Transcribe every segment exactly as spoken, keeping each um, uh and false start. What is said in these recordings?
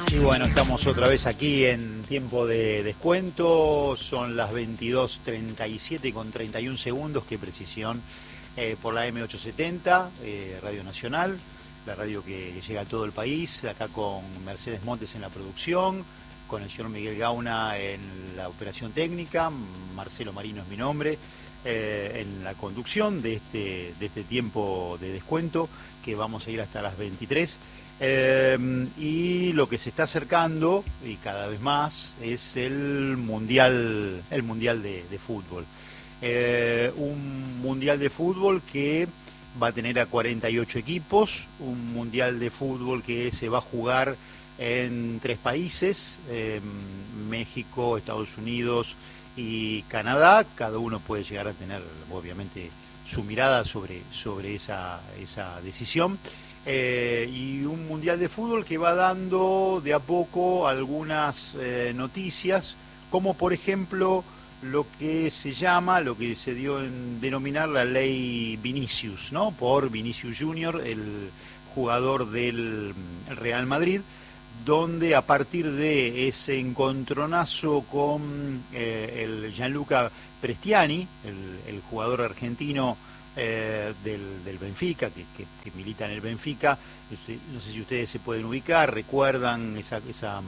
Y bueno, estamos otra vez aquí en tiempo de descuento, son las veintidós treinta y siete con treinta y un segundos, qué precisión, eh, por la M ochocientos setenta, eh, Radio Nacional, la radio que, que llega a todo el país, acá con Mercedes Montes en la producción, con el señor Miguel Gauna en la operación técnica, Marcelo Marino es mi nombre, eh, en la conducción de este, de este tiempo de descuento, que vamos a ir hasta las veintitrés. Eh, y lo que se está acercando, y cada vez más, es el mundial, el mundial de, de fútbol. Eh, un mundial de fútbol que va a tener a cuarenta y ocho equipos, un mundial de fútbol que se va a jugar en tres países, eh, México, Estados Unidos y Canadá. Cada uno puede llegar a tener, obviamente, su mirada sobre, sobre esa, esa decisión. Eh, y un mundial de fútbol que va dando de a poco algunas eh, noticias, como por ejemplo lo que se llama, lo que se dio en denominar la ley Vinicius, ¿no? Por Vinicius Junior, el jugador del Real Madrid, donde a partir de ese encontronazo con eh, el Gianluca Prestiani, el, el jugador argentino Eh, del, del Benfica, que, que, que milita en el Benfica, no sé si ustedes se pueden ubicar, recuerdan esa, esa,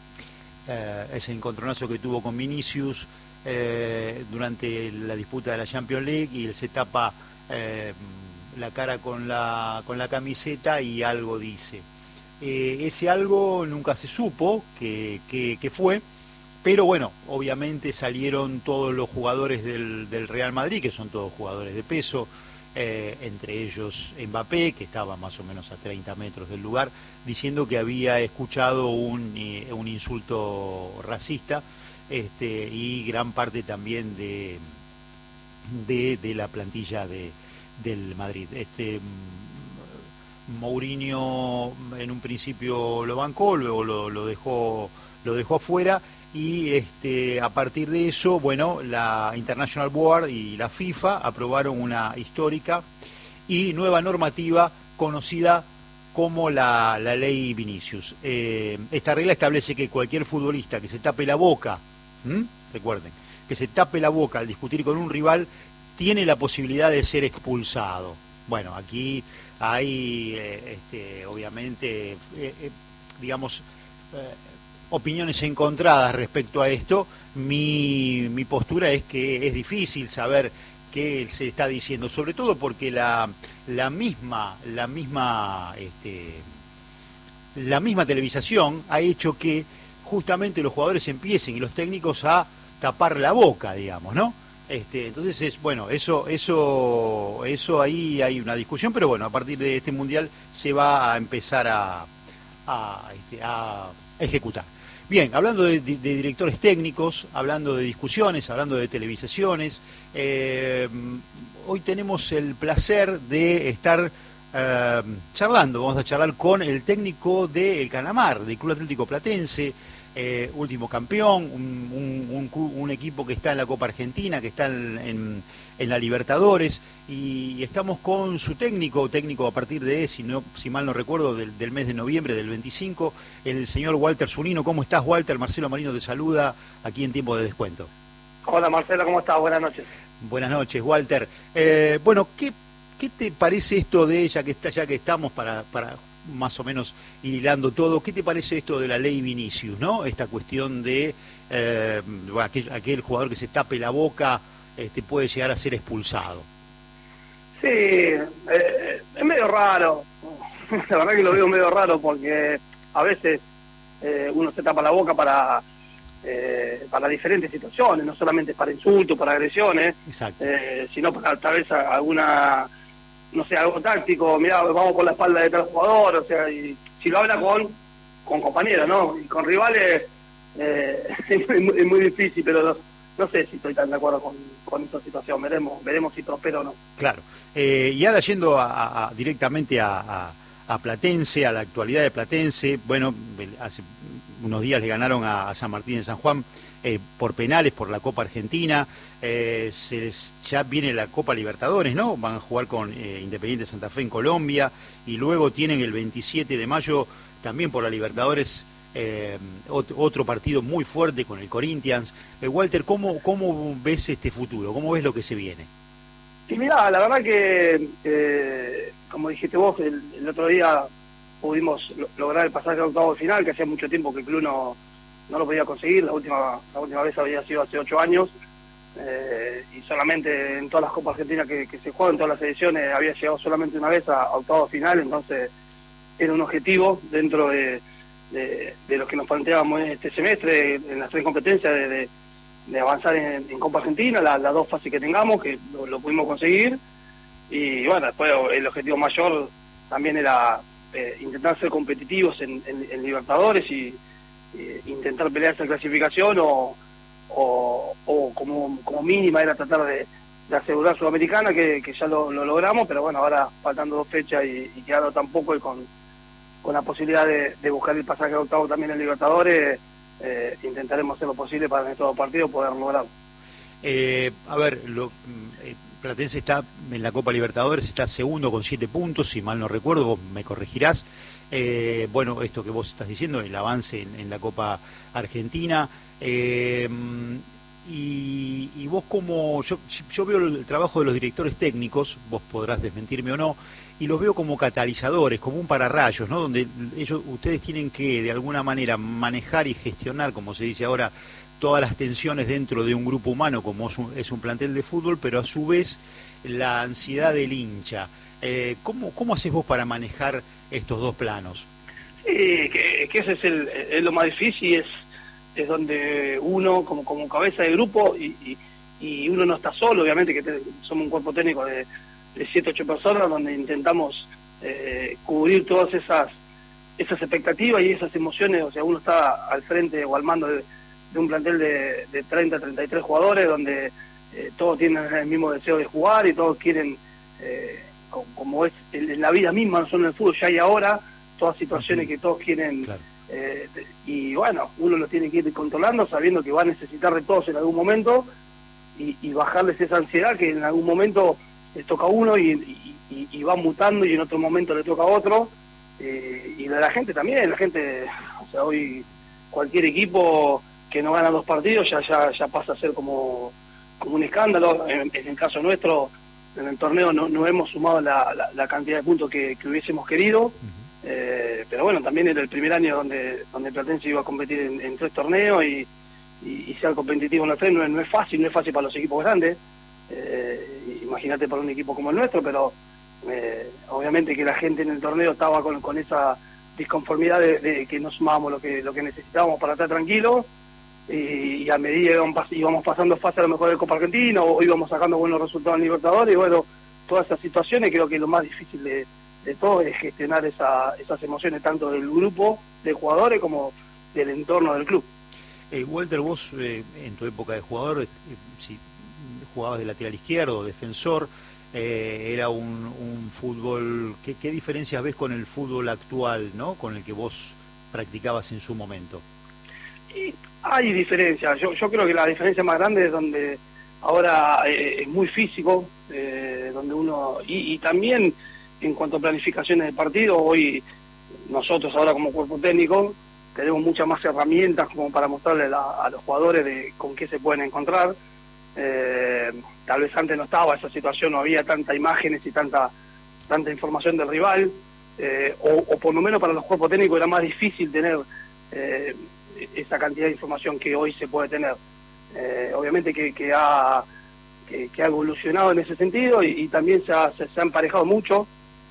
eh, ese encontronazo que tuvo con Vinicius eh, durante la disputa de la Champions League, y él se tapa eh, la cara con la, con la camiseta y algo dice. Eh, ese algo nunca se supo que, que, que fue, pero bueno, obviamente salieron todos los jugadores del, del Real Madrid, que son todos jugadores de peso, eh, entre ellos Mbappé, que estaba más o menos a treinta metros del lugar, diciendo que había escuchado un, eh, un insulto racista, este, y gran parte también de, de, de la plantilla de, del Madrid. Este, Mourinho en un principio lo bancó, luego lo, lo dejó, lo dejó afuera. Y este, a partir de eso, bueno, la International Board y la FIFA aprobaron una histórica y nueva normativa conocida como la, la ley Vinicius. Eh, esta regla establece que cualquier futbolista que se tape la boca, ¿m? recuerden, que se tape la boca al discutir con un rival, tiene la posibilidad de ser expulsado. Bueno, aquí hay, eh, este, obviamente, eh, eh, digamos... Eh, opiniones encontradas respecto a esto. Mi, mi postura es que es difícil saber qué se está diciendo, sobre todo porque la, la misma, la misma, este, la misma televisación ha hecho que justamente los jugadores empiecen y los técnicos a tapar la boca, digamos, ¿no? Este, entonces es bueno, eso, eso, eso ahí hay una discusión, pero bueno, a partir de este mundial se va a empezar a, a, este, a ejecutar. Bien, hablando de, de, de directores técnicos, hablando de discusiones, hablando de televisaciones, eh, hoy tenemos el placer de estar eh, charlando, vamos a charlar con el técnico del Canamar, del Club Atlético Platense, eh, último campeón, un, un, un, un equipo que está en la Copa Argentina, que está en, en, en la Libertadores, y estamos con su técnico, técnico a partir de, si no, si mal no recuerdo, del, del mes de noviembre del veinticinco, el señor Walter Zunino. ¿Cómo estás, Walter? Marcelo Marino te saluda aquí en tiempo de descuento. Hola, Marcelo, ¿cómo estás? Buenas noches. Buenas noches, Walter. Eh, bueno, ¿qué, ¿qué te parece esto de, ya que está, ya que estamos para, para más o menos ir hilando todo, qué te parece esto de la ley Vinicius, ¿no? Esta cuestión de eh, aquel, aquel jugador que se tape la boca este, puede llegar a ser expulsado. Sí, eh, es medio raro, la verdad que lo veo medio raro porque a veces eh, uno se tapa la boca para eh, para diferentes situaciones, no solamente para insultos, para agresiones, eh, sino para tal vez alguna, no sé, algo táctico, mirá, vamos por la espalda de tal jugador, o sea, y si lo habla con, con compañeros, ¿no? Y con rivales eh, es, muy, es muy difícil, pero no, no sé si estoy tan de acuerdo con, con esta situación, veremos, veremos si prospera o no. Claro. Eh, y ahora yendo a, a, directamente a, a, a Platense, a la actualidad de Platense, bueno, hace unos días le ganaron a, a San Martín de San Juan eh, por penales, por la Copa Argentina, eh, se les, ya viene la Copa Libertadores, ¿no? Van a jugar con eh, Independiente Santa Fe en Colombia, y luego tienen el veintisiete de mayo también por la Libertadores eh, ot- otro partido muy fuerte con el Corinthians. Eh, Walter, ¿cómo, ¿cómo ves este futuro? ¿Cómo ves lo que se viene? Y mirá, la verdad que, eh, como dijiste vos, el, el otro día pudimos lo, lograr el pasaje al octavo de final, que hacía mucho tiempo que el club no, no lo podía conseguir. La última la última vez había sido hace ocho años, eh, y solamente en todas las Copas Argentinas que, que se juegan, en todas las ediciones, había llegado solamente una vez a, a octavo de final. Entonces era un objetivo dentro de, de, de lo que nos planteábamos este semestre, en las tres competencias, de, de de avanzar en, en Copa Argentina, las la dos fases que tengamos, que lo, lo pudimos conseguir. Y bueno, después el objetivo mayor también era eh, intentar ser competitivos en, en, en Libertadores y eh, intentar pelear esa clasificación, o, o, o como, como mínima era tratar de, de asegurar Sudamericana, que, que ya lo, lo logramos, pero bueno, ahora faltando dos fechas y, y quedando tampoco, y con, con la posibilidad de, de buscar el pasaje de octavo también en Libertadores, Eh, intentaremos hacer lo posible para en estos partidos poder lograrlo. Eh, a ver, lo, eh, Platense está en la Copa Libertadores, está segundo con siete puntos, si mal no recuerdo, vos me corregirás. Eh, bueno, esto que vos estás diciendo, el avance en, en la Copa Argentina. Eh, y, y vos como, yo, yo veo el trabajo de los directores técnicos, vos podrás desmentirme o no, y los veo como catalizadores, como un pararrayos, ¿no? Donde ellos, ustedes tienen que de alguna manera manejar y gestionar, como se dice ahora, todas las tensiones dentro de un grupo humano, como es un, es un plantel de fútbol, pero a su vez la ansiedad del hincha. Eh, ¿cómo, ¿Cómo haces vos para manejar estos dos planos? Sí, que, que ese es, el, es lo más difícil, es, es donde uno, como, como cabeza de grupo, y, y, y uno no está solo, obviamente, que te, somos un cuerpo técnico de de siete, ocho personas, donde intentamos eh, cubrir todas esas esas expectativas y esas emociones. O sea, uno está al frente o al mando de, de un plantel de, de treinta, treinta y tres jugadores, donde eh, todos tienen el mismo deseo de jugar y todos quieren, eh, como, como es en la vida misma, no solo en el fútbol, ya y ahora, todas situaciones que todos quieren, claro. eh, y bueno, uno lo tiene que ir controlando, sabiendo que va a necesitar de todos en algún momento, y, y bajarles esa ansiedad que en algún momento les toca a uno y, y, y va mutando, y en otro momento le toca a otro, eh, y de la gente también, la gente, o sea, hoy cualquier equipo que no gana dos partidos ya ya ya pasa a ser como, como un escándalo. En, en el caso nuestro, en el torneo no, no hemos sumado la, la, la cantidad de puntos que, que hubiésemos querido, uh-huh. eh, pero bueno, también era el primer año donde donde Platense iba a competir en, en tres torneos, y, y, y ser competitivo en los tres no, no es fácil, no es fácil para los equipos grandes. Eh, imagínate para un equipo como el nuestro, pero eh, obviamente que la gente en el torneo estaba con, con esa disconformidad de, de que no sumábamos lo que lo que necesitábamos para estar tranquilos, y, y a medida íbamos, íbamos pasando fase a lo mejor del Copa Argentina, o íbamos sacando buenos resultados en Libertadores, y bueno, todas esas situaciones, creo que lo más difícil de, de todo es gestionar esa, esas emociones, tanto del grupo de jugadores como del entorno del club. Eh, Walter, vos eh, en tu época de jugador, eh, si jugabas de lateral izquierdo, defensor, eh, era un, un fútbol, ¿qué, ¿qué diferencias ves con el fútbol actual, ¿no? Con el que vos practicabas en su momento? Y hay diferencias, yo, yo creo que la diferencia más grande es donde ahora eh, es muy físico, eh, donde uno, y, y también en cuanto a planificaciones de partido, hoy nosotros ahora como cuerpo técnico tenemos muchas más herramientas como para mostrarle a, a los jugadores de con qué se pueden encontrar. Eh, tal vez antes no estaba esa situación, no había tanta imágenes y tanta tanta información del rival, eh, o, o por lo menos para los cuerpos técnicos era más difícil tener eh, esa cantidad de información que hoy se puede tener. Eh, obviamente que, que, ha, que, que ha evolucionado en ese sentido, y, y también se ha, se, se ha emparejado mucho.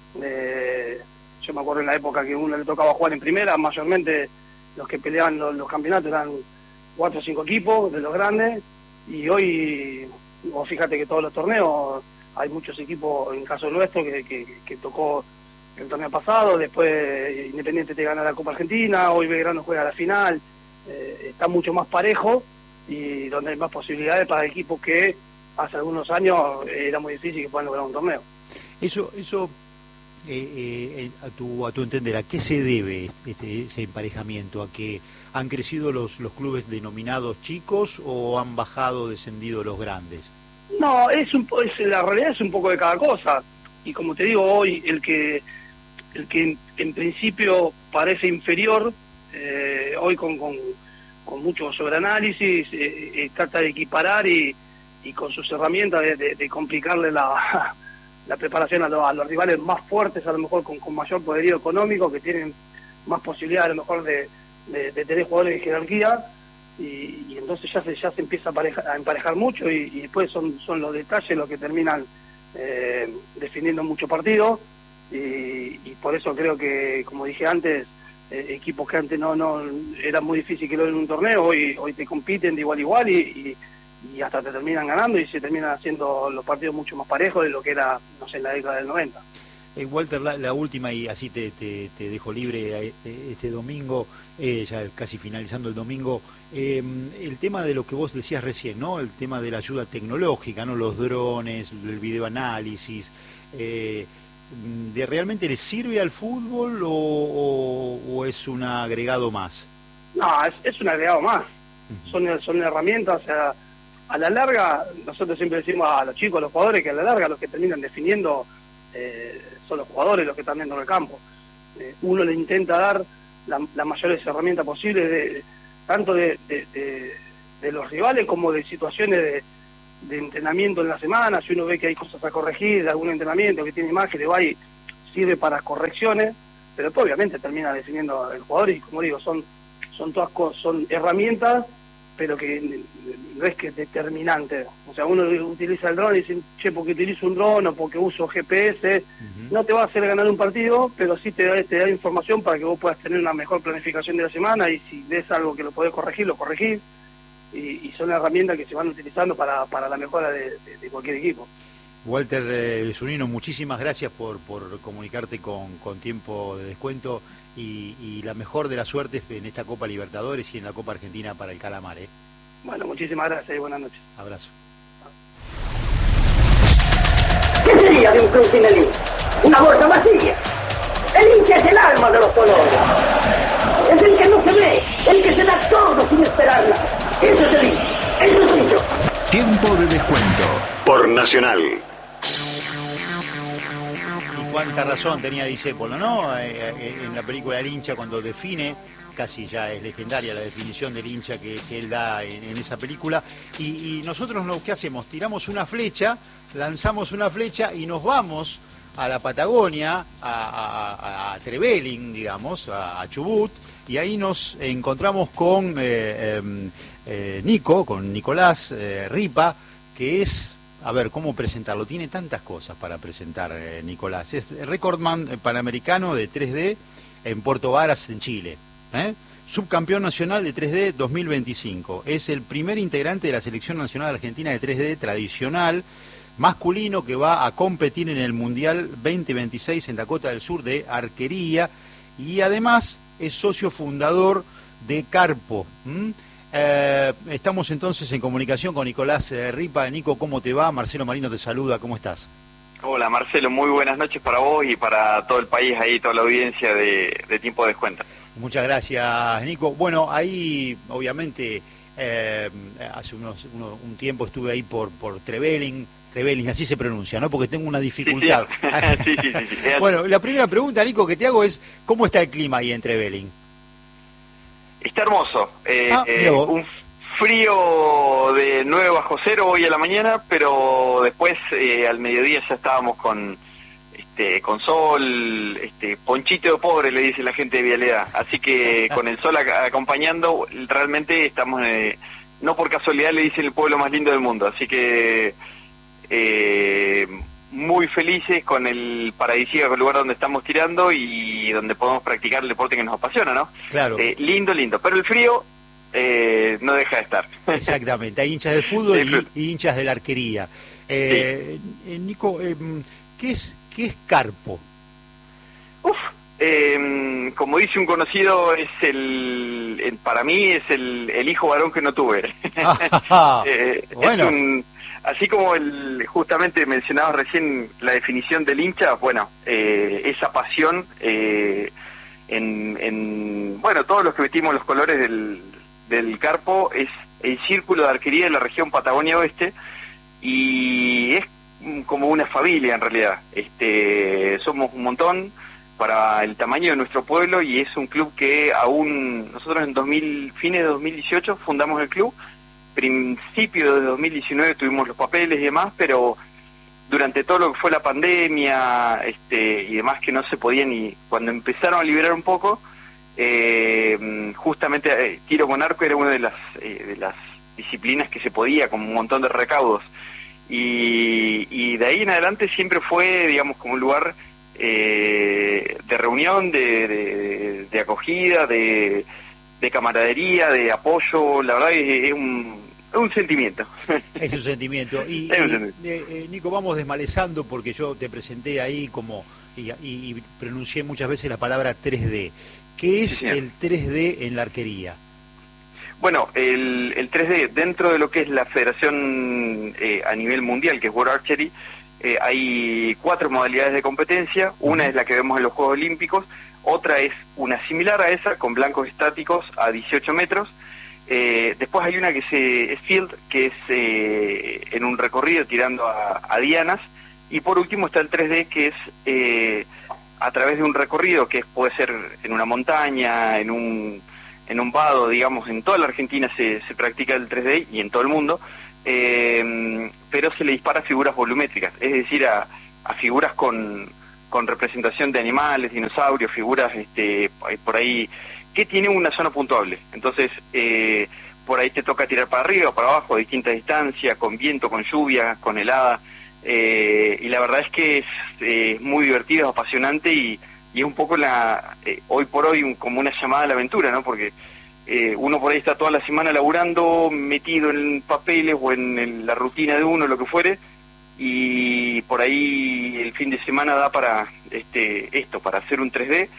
Eh, yo me acuerdo en la época que uno le tocaba jugar en primera, mayormente los que peleaban los, los campeonatos eran cuatro o cinco equipos de los grandes, y hoy, vos fíjate que todos los torneos hay muchos equipos, en caso nuestro, que, que, que tocó el torneo pasado, después Independiente te gana la Copa Argentina, hoy Belgrano juega la final, eh, está mucho más parejo, y donde hay más posibilidades para equipos que hace algunos años era muy difícil que puedan lograr un torneo. Eso, eso eh, eh, a tu a tu entender, ¿a qué se debe este, ese emparejamiento? ¿A que han crecido los, los clubes denominados chicos o han bajado, descendido los grandes? No, es un, es, la realidad es un poco de cada cosa, y como te digo, hoy el que el que en, en principio parece inferior eh, hoy con, con, con mucho sobreanálisis, eh, eh, trata de equiparar y, y con sus herramientas de, de, de complicarle la, la preparación a, lo, a los rivales más fuertes, a lo mejor con, con mayor poderío económico, que tienen más posibilidad a lo mejor de, de, de tener jugadores de jerarquía, y, y entonces ya se, ya se empieza a, pareja, a emparejar mucho, y, y después son, son los detalles los que terminan eh, definiendo mucho partido, y, y por eso creo que, como dije antes, eh, equipos que antes no no era muy difícil que lo en un torneo, hoy hoy te compiten de igual a igual, y, y, y hasta te terminan ganando, y se terminan haciendo los partidos mucho más parejos de lo que era, no sé, en la década del noventa. Eh, Walter, la, la última, y así te, te, te dejo libre eh, este domingo, eh, ya casi finalizando el domingo, eh, el tema de lo que vos decías recién, ¿no? El tema de la ayuda tecnológica, ¿no? Los drones, el videoanálisis, eh, ¿de realmente le sirve al fútbol o, o, o es un agregado más? No, es, es un agregado más. Uh-huh. Son, son herramientas, o sea, a la larga, nosotros siempre decimos a los chicos, a los jugadores, que a la larga los que terminan definiendo eh, son los jugadores los que están dentro del campo. Eh, uno le intenta dar la, las mayores herramientas posibles, de, tanto de, de, de, de los rivales como de situaciones de, de entrenamiento en la semana. Si uno ve que hay cosas a corregir de algún entrenamiento que tiene imágenes, va y sirve para correcciones, pero todo obviamente termina definiendo el jugador, y como digo, son, son todas cosas, son herramientas, pero que no es que es determinante. O sea, uno utiliza el dron y dice, che, porque utilizo un dron o porque uso G P S, uh-huh. No te va a hacer ganar un partido, pero sí te da, te da información para que vos puedas tener una mejor planificación de la semana, y si ves algo que lo podés corregir, lo corregís, y, y son herramientas que se van utilizando para, para la mejora de, de, de cualquier equipo. Walter eh, Zunino, muchísimas gracias por, por comunicarte con, con tiempo de descuento, y, y la mejor de las suertes en esta Copa Libertadores y en la Copa Argentina para el Calamar. ¿eh? Bueno, muchísimas gracias y buenas noches. Abrazo. ¿Qué sería de un club sin el hincha? Una bolsa vacía. El hincha es el alma de los colores. Es el que no se ve, el que se da todo sin esperar nada. Eso es el hincha. Eso es el hincha. Tiempo de descuento por Nacional. Y cuánta razón tenía Discépolo, ¿no? Eh, en la película El hincha, cuando define, casi ya es legendaria la definición del hincha que, que él da en, en esa película. Y, y nosotros lo que hacemos, tiramos una flecha, lanzamos una flecha y nos vamos a la Patagonia, a, a, a Trevelin, digamos, a, a Chubut, y ahí nos encontramos con eh, eh, eh, Nico, con Nicolás eh, Ripa, que es, a ver, ¿cómo presentarlo? Tiene tantas cosas para presentar eh, Nicolás. Es recordman panamericano de tres D en Puerto Varas, en Chile. ¿eh? Subcampeón nacional de tres D dos mil veinticinco. Es el primer integrante de la Selección Nacional Argentina de tres D tradicional, masculino, que va a competir en el Mundial veinte veintiséis en Dakota del Sur de arquería, y además es socio fundador de Carpo. ¿Mm? Eh, estamos entonces en comunicación con Nicolás eh, Ripa. Nico, ¿cómo te va? Marcelo Marino te saluda, ¿cómo estás? Hola Marcelo, muy buenas noches para vos y para todo el país ahí, toda la audiencia de, de Tiempo de Descuento. Muchas gracias, Nico. Bueno, ahí obviamente eh, hace unos, uno, un tiempo estuve ahí por, por Trevelin, Trevelin, así se pronuncia, ¿no? Porque tengo una dificultad. Sí, sí, sí, sí, sí, sí. Bueno, la primera pregunta, Nico, que te hago es, ¿cómo está el clima ahí en Trevelin? Está hermoso. Eh, ah, eh, un frío de nueve bajo cero hoy a la mañana, pero después eh, al mediodía ya estábamos con este con sol, este ponchito de pobre le dice la gente de Vialidad. Así que con el sol ac- acompañando, realmente estamos, eh, no por casualidad le dicen el pueblo más lindo del mundo. Así que eh, muy felices con el paradisíaco lugar donde estamos tirando y donde podemos practicar el deporte que nos apasiona, ¿no? Claro. Eh, lindo, lindo. Pero el frío eh, no deja de estar. Exactamente. Hay hinchas del fútbol y, y hinchas de la arquería. Eh, sí. eh, Nico, eh, ¿qué es qué es Carpo? Uf, eh, como dice un conocido, es el, el para mí es el, el hijo varón que no tuve. eh, bueno. Es un, así como el justamente mencionabas recién la definición del hincha, bueno, eh, esa pasión eh, en, en, bueno, todos los que vestimos los colores del, del Carpo, es el círculo de arquería de la región Patagonia Oeste, y es como una familia en realidad. Este, somos un montón, para el tamaño de nuestro pueblo, y es un club que aún, nosotros en dos mil, fines de dos mil dieciocho fundamos el club, principio de dos mil diecinueve tuvimos los papeles y demás, pero durante todo lo que fue la pandemia este, y demás, que no se podía ni, cuando empezaron a liberar un poco, eh, justamente eh, tiro con arco era una de las, eh, de las disciplinas que se podía, con un montón de recaudos, y, y de ahí en adelante siempre fue, digamos, como un lugar eh, de reunión, de, de, de acogida, de, de camaradería, de apoyo. La verdad es, es un Es un sentimiento. Es un sentimiento. Y, es un y sentimiento. Eh, eh, Nico, vamos desmalezando, porque yo te presenté ahí como y, y, y pronuncié muchas veces la palabra tres D. ¿Qué es Sí, el tres D en la arquería? Bueno, el, el tres D, dentro de lo que es la federación eh, a nivel mundial, que es World Archery, eh, hay cuatro modalidades de competencia. Una es la que vemos en los Juegos Olímpicos, otra es una similar a esa, con blancos estáticos a dieciocho metros. Eh, después hay una que se, es field, que es eh, en un recorrido tirando a, a dianas, y por último está el tres D, que es eh, a través de un recorrido, que es, puede ser en una montaña, en un, en un vado, digamos. En toda la Argentina se, se practica el tres D y en todo el mundo, eh, pero se le dispara figuras volumétricas, es decir, a, a figuras con, con representación de animales, dinosaurios, figuras este, por ahí, que tiene una zona puntuable. Entonces, eh, por ahí te toca tirar para arriba, para abajo, a distintas distancias, con viento, con lluvia, con helada, eh, y la verdad es que es eh, muy divertido, es apasionante, y, y es un poco la eh, hoy por hoy un, como una llamada a la aventura, ¿no? Porque eh, uno por ahí está toda la semana laburando, metido en papeles o en, en la rutina de uno, lo que fuere, y por ahí el fin de semana da para este esto, para hacer un tres D,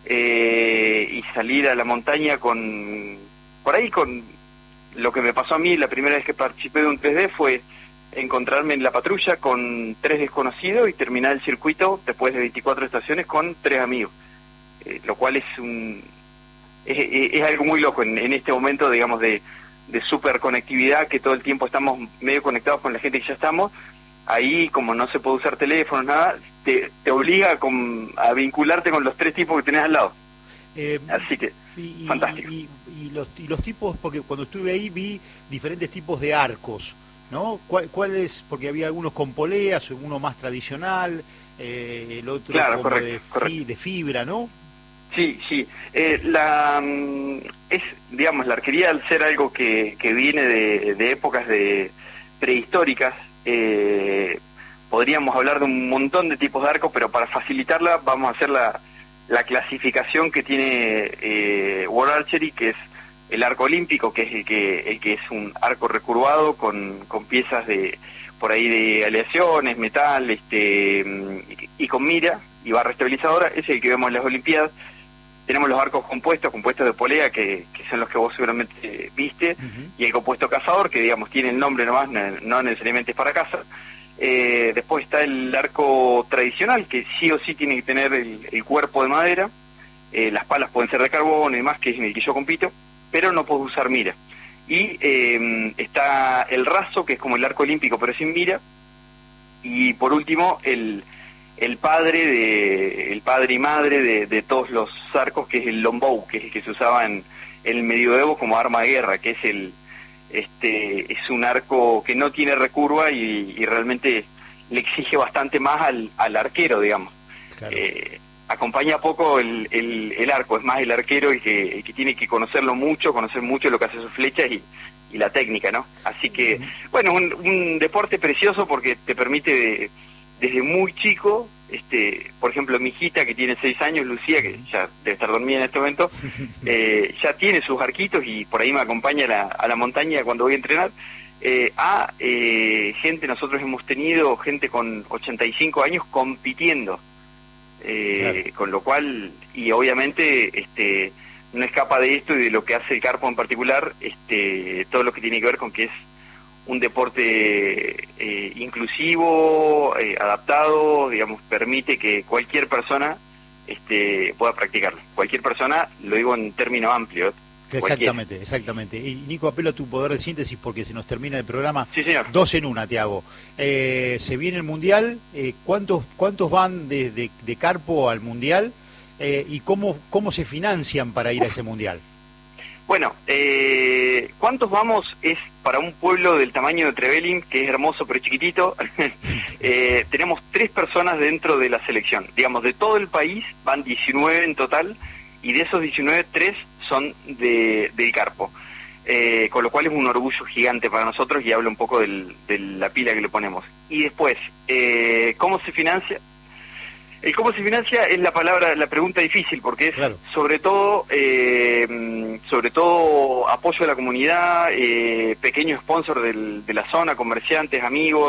Eh, y salir a la montaña con, por ahí con lo que me pasó a mí la primera vez que participé de un tres D, fue encontrarme en la patrulla con tres desconocidos y terminar el circuito después de veinticuatro estaciones con tres amigos, eh, lo cual es un es, es algo muy loco en, en este momento, digamos, de, de super conectividad, que todo el tiempo estamos medio conectados con la gente que ya estamos. Ahí, como no se puede usar teléfono, nada, te, te obliga a, con, a vincularte con los tres tipos que tenés al lado. Eh, Así que, y, y, fantástico. Y, y, los, y los tipos, porque cuando estuve ahí vi diferentes tipos de arcos, ¿no? ¿Cuál, cuál es? Porque había algunos con poleas, uno más tradicional, eh, el otro claro, como correcto, de, fi, correcto. de fibra, ¿no? Sí, sí. Eh, la es, digamos, la arquería, al ser algo que, que viene de, de épocas de prehistóricas, eh, podríamos hablar de un montón de tipos de arcos, pero para facilitarla vamos a hacer la, la clasificación que tiene eh, World Archery, que es el arco olímpico, que es el que, el que es un arco recurvado con, con piezas de por ahí de aleaciones, metal, este y, y con mira y barra estabilizadora. Ese es el que vemos en las Olimpiadas. Tenemos los arcos compuestos, compuestos de polea, que, que son los que vos seguramente viste, uh-huh. Y el compuesto cazador, que digamos tiene el nombre nomás, no, no necesariamente es para caza. Eh, después está el arco tradicional, que sí o sí tiene que tener el, el cuerpo de madera, eh, las palas pueden ser de carbón y demás, que es en el que yo compito, pero no puedo usar mira. Y eh, está el raso, que es como el arco olímpico, pero sin mira. Y por último, el... el padre de el padre y madre de, de todos los arcos, que es el longbow, que es el que se usaba en el medioevo como arma de guerra, que es el este es un arco que no tiene recurva y, y realmente le exige bastante más al, al arquero, digamos. Claro. Eh, acompaña poco el, el, el arco, es más el arquero el que, el que tiene que conocerlo mucho, conocer mucho lo que hace sus flechas y, y la técnica, ¿no? Así que, uh-huh. bueno, un, un deporte precioso porque te permite de, desde muy chico, este, por ejemplo, mi hijita que tiene seis años, Lucía, que ya debe estar dormida en este momento, eh, ya tiene sus arquitos y por ahí me acompaña a la, a la montaña cuando voy a entrenar, eh, a eh, gente, nosotros hemos tenido gente con ochenta y cinco años compitiendo, eh, claro. Con lo cual, y obviamente, este, no escapa de esto y de lo que hace el Carpo en particular, este, todo lo que tiene que ver con que es un deporte eh, inclusivo, eh, adaptado, digamos, permite que cualquier persona este, pueda practicarlo. Cualquier persona, lo digo en términos amplios. Exactamente, cualquier. exactamente. Y Nico, apelo a tu poder de síntesis porque se nos termina el programa. Sí, señor. Dos en una te hago. Eh, se viene el Mundial, eh, ¿cuántos cuántos van de, de, de Carpo al Mundial? eh, y cómo, cómo se financian para ir a ese mundial. Bueno, eh, ¿cuántos vamos? Es para un pueblo del tamaño de Trevelin, que es hermoso pero chiquitito, eh, tenemos tres personas dentro de la selección. Digamos, de todo el país van diecinueve en total, y de esos diecinueve, tres son de, del Carpo. Eh, con lo cual es un orgullo gigante para nosotros y habla un poco del, de la pila que le ponemos. Y después, eh, ¿cómo se financia? El cómo se financia es la palabra, la pregunta difícil, porque es claro. sobre todo eh, sobre todo apoyo de la comunidad, eh, pequeño sponsor del, de la zona, comerciantes, amigos.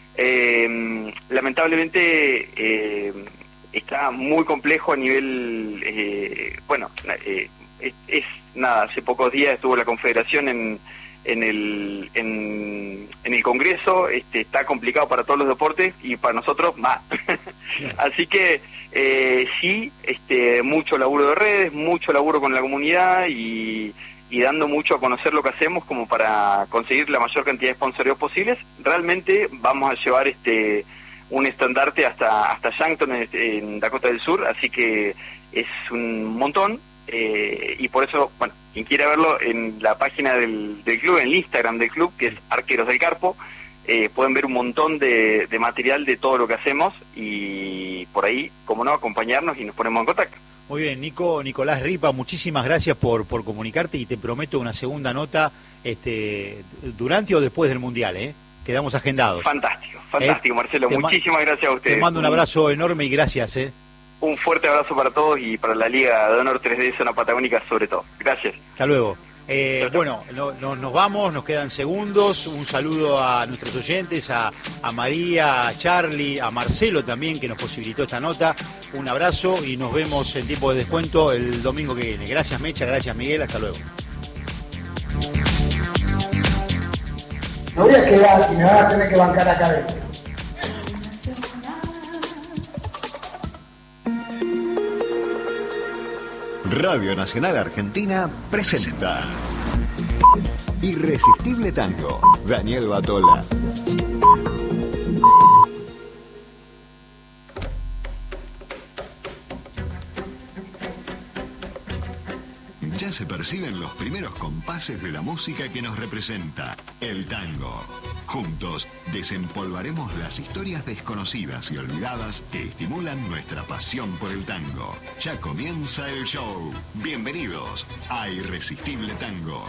Eh, lamentablemente eh, está muy complejo a nivel, eh, bueno, eh, es, es nada, hace pocos días estuvo la Confederación en en el en, en el Congreso, este, está complicado para todos los deportes y para nosotros más. Así que eh, sí, este, mucho laburo de redes, mucho laburo con la comunidad y, y dando mucho a conocer lo que hacemos como para conseguir la mayor cantidad de sponsoreos posibles. Realmente vamos a llevar este un estandarte hasta hasta Yankton en, en Dakota del Sur, así que es un montón. Eh, y por eso, bueno, quien quiera verlo en la página del, del club, en el Instagram del club, que es Arqueros del Carpo, eh, pueden ver un montón de, de material de todo lo que hacemos y por ahí, como no, acompañarnos y nos ponemos en contacto. Muy bien, Nico, Nicolás Ripa, muchísimas gracias por, por comunicarte y te prometo una segunda nota este, durante o después del Mundial, ¿eh? Quedamos agendados. Fantástico, fantástico, eh, Marcelo, muchísimas gracias a ustedes. Te mando un abrazo enorme y gracias, ¿eh? Un fuerte abrazo para todos y para la Liga de Honor tres D Zona Patagónica sobre todo. Gracias. Hasta luego. Eh, bueno, no, no, nos vamos, nos quedan segundos. Un saludo a nuestros oyentes, a, a María, a Charlie, a Marcelo también, que nos posibilitó esta nota. Un abrazo y nos vemos en tiempo de descuento el domingo que viene. Gracias, Mecha, gracias, Miguel. Hasta luego. No voy a quedar y me van a tener que bancar acá adentro. Radio Nacional Argentina presenta Irresistible Tango, Daniel Batola. Ya se perciben los primeros compases de la música que nos representa, el tango. Juntos desempolvaremos las historias desconocidas y olvidadas que estimulan nuestra pasión por el tango. Ya comienza el show. Bienvenidos a Irresistible Tango.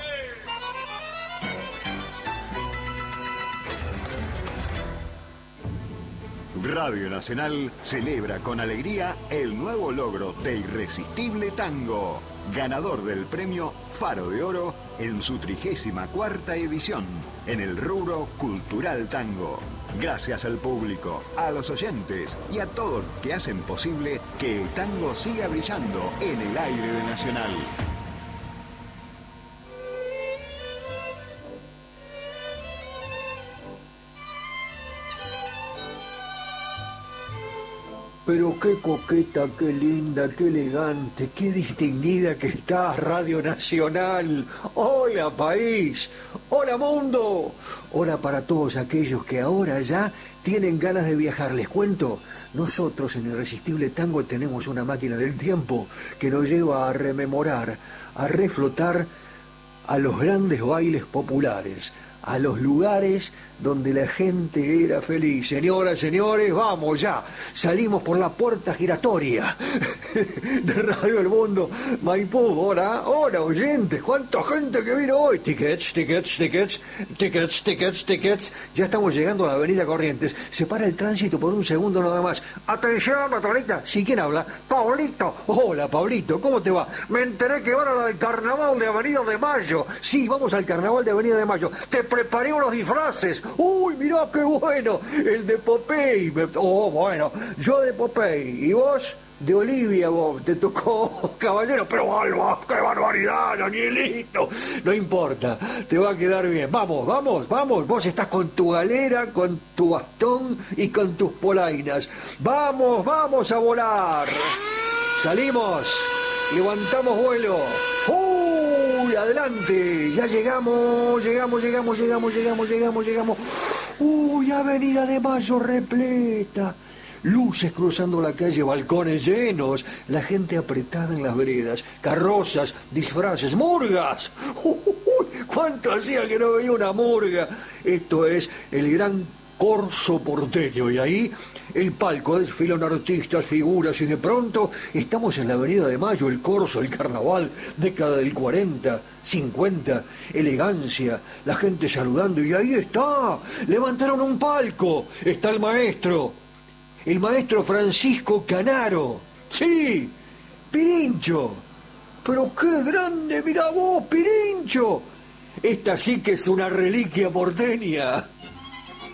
Radio Nacional celebra con alegría el nuevo logro de Irresistible Tango, ganador del premio Faro de Oro en su trigésima cuarta edición en el rubro Cultural Tango. Gracias al público, a los oyentes y a todos que hacen posible que el tango siga brillando en el aire de Nacional. Pero qué coqueta, qué linda, qué elegante, qué distinguida que estás, Radio Nacional. Hola, país. Hola, mundo. Hola para todos aquellos que ahora ya tienen ganas de viajar. Les cuento, nosotros en Irresistible Tango tenemos una máquina del tiempo que nos lleva a rememorar, a reflotar a los grandes bailes populares, a los lugares donde la gente era feliz. Señoras, señores, vamos ya. Salimos por la puerta giratoria de Radio El Mundo Maipú. Hola, hola, oyentes. ¿Cuánta gente que vino hoy? Tickets, tickets, tickets, tickets, tickets, tickets. Ya estamos llegando a la avenida Corrientes. Se para el tránsito por un segundo nada más. Atención, Pablita. ¿Sí, quién habla? Pablito. Hola, Pablito, ¿cómo te va? Me enteré que van al carnaval de Avenida de Mayo. Sí, vamos al carnaval de Avenida de Mayo. Te preparé unos disfraces. ¡Uy, mirá qué bueno! El de Popeye. Oh, bueno, yo de Popeye. ¿Y vos? De Olivia, vos. Te tocó caballero. Pero, Alba, qué barbaridad, Danielito. No importa, te va a quedar bien. Vamos, vamos, vamos. Vos estás con tu galera, con tu bastón y con tus polainas. Vamos, vamos a volar. Salimos. Levantamos vuelo. ¡Uy! Adelante. Ya llegamos, llegamos, llegamos, llegamos, llegamos, llegamos, llegamos. ¡Uy! Avenida de Mayo repleta. luces cruzando la calle, balcones llenos, la gente apretada en las veredas, carrozas, disfraces, murgas. ¡Uy! ¿Cuánto hacía que no veía una murga? Esto es el gran corso porteño, y ahí el palco, desfilan artistas, figuras, y de pronto estamos en la Avenida de Mayo, el corso, el carnaval, década del cuarenta, cincuenta, elegancia, la gente saludando, y ahí está, levantaron un palco, está el maestro, el maestro Francisco Canaro, sí, Pirincho, pero qué grande, mira vos, Pirincho, esta sí que es una reliquia porteña.